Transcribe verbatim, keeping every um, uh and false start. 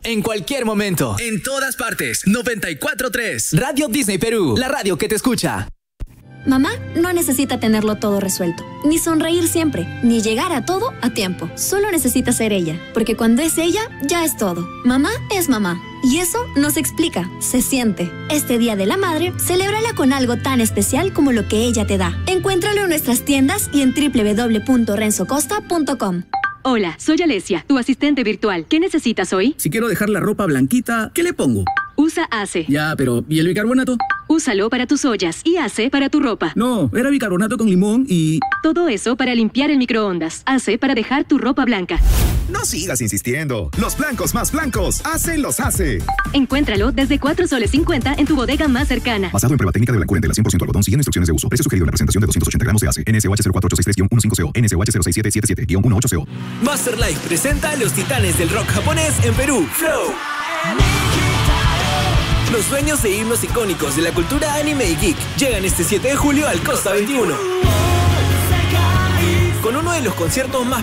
en cualquier momento, en todas partes. noventa y cuatro punto tres Radio Disney Perú, la radio que te escucha. Mamá no necesita tenerlo todo resuelto, ni sonreír siempre, ni llegar a todo a tiempo. Solo necesita ser ella, porque cuando es ella, ya es todo. Mamá es mamá. Y eso no se explica, se siente. Este Día de la Madre, celébrala con algo tan especial como lo que ella te da. Encuéntralo en nuestras tiendas y en doble u doble u doble u punto renzo costa punto com. Hola, soy Alesia, tu asistente virtual. ¿Qué necesitas hoy? Si quiero dejar la ropa blanquita, ¿qué le pongo? Usa ACE. Ya, pero ¿y el bicarbonato? Úsalo para tus ollas y ACE para tu ropa. No, era bicarbonato con limón y... Todo eso para limpiar el microondas. ACE para dejar tu ropa blanca. No sigas insistiendo. Los blancos más blancos, ACE los hace. Encuéntralo desde cuatro soles cincuenta en tu bodega más cercana. Basado en prueba técnica de blancura de cien por ciento algodón, siguiendo instrucciones de uso. Precio sugerido en la presentación de doscientos ochenta gramos de ACE. N S O H cero cuatro ocho seis tres guion uno cinco C O. N S O H cero seis siete siete siete guion uno ocho C O. Master Life presenta a los titanes del rock japonés en Perú. Flow. Los dueños de himnos icónicos de la cultura anime y geek llegan este siete de julio al Costa veintiuno. Con uno de los conciertos más